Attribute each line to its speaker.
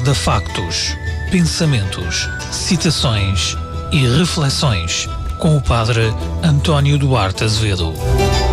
Speaker 1: aborda factos, pensamentos, citações e reflexões com o Padre António Duarte Azevedo.